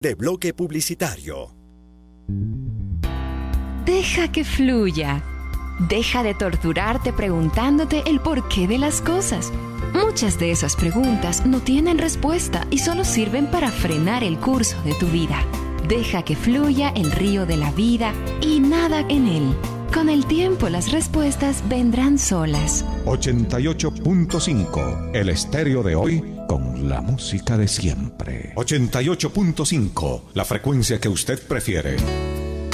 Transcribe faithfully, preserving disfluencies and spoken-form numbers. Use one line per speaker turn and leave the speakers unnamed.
de Bloque Publicitario.
Deja que fluya. Deja de torturarte preguntándote el porqué de las cosas. Muchas de esas preguntas no tienen respuesta y solo sirven para frenar el curso de tu vida. Deja que fluya el río de la vida y nada en él. Con el tiempo las respuestas vendrán solas.
ochenta y ocho punto cinco, el estéreo de hoy con la música de siempre.
ochenta y ocho punto cinco, la frecuencia que usted prefiere.